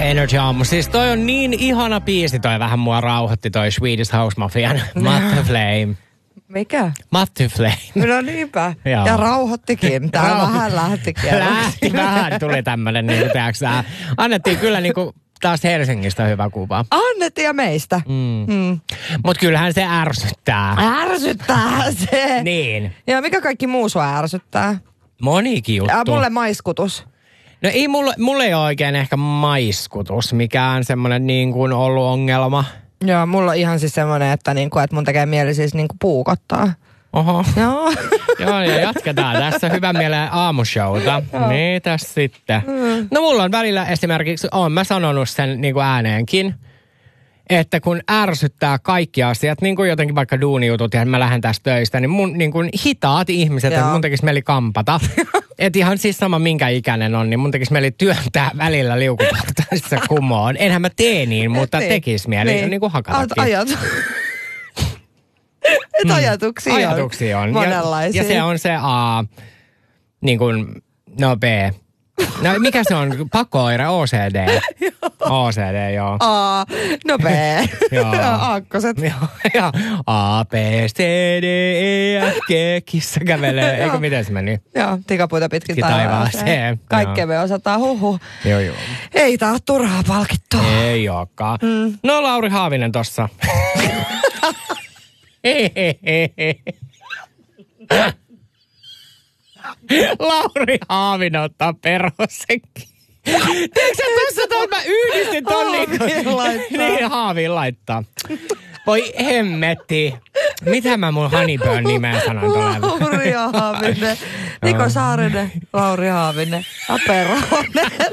Energy aamu. Siis toi on niin ihana biisi, toi vähän mua rauhoitti toi Swedish House Mafian Matt Flame. Mikä? Matt Flame. No niinpä. Ja rauhoittikin. Tää vähän lähti Lähti vähän. Tuli tämmönen niinku teaksä. Annettiin kyllä niinku taas Helsingistä hyvä kuva. Annettiin ja meistä. Mut kyllähän se ärsyttää. Ärsyttää se. Niin. Ja mikä kaikki muu sua ärsyttää? Monikin juttu. Mulle maiskutus. No ei mulle ei ole oikein ehkä maiskutus, mikään semmonen niin kuin ollut ongelma. Joo, mulla on ihan siis semmonen, että mun tekee mieli siis puukottaa. Oho. Joo. Joo, ja jatketaan tässä hyvän mielen aamushowta. Niin, tässä sitten. No mulla on välillä esimerkiksi, oon mä sanonut sen niin kuin ääneenkin, että kun ärsyttää kaikki asiat, niin kuin jotenkin vaikka duunijutut ja mä lähden tästä töistä, niin mun niin kuin hitaat ihmiset, että mun tekisi mieli kampata. Että ihan siis sama minkä ikäinen on, niin mun tekisi mieli työntää välillä liukuportaissa kumoon. Enhän mä tee niin, mutta tekisi mieli niin kuin hakatakin. Ajatuksia on monenlaisia. Ja se on se A, niin kuin, no B. No mikä se on? Pakko-oire, OCD. OCD, joo. A, no B. Joo. Aakkoset. Joo. A, B, C, D, E, F, G, kissa kävelee. Eikö miten se meni? Joo, tikapuita pitkin taivaaseen. Kaikkea me osataan, Joo. Ei tää ole turhaa palkittua. Ei olekaan. No Lauri Haavinen tossa. Lauri Haavinen ottaa perhosenkin. Tiedätkö sä tuossa mä yhdistin ton niin Haaviin laittaa. Voi hemmetti. Mitä mä mun Honeyburn nimeä sanon tuolla? Lauri Haavinen. Niko Saarinen, Lauri Haavinen ja Perhonen.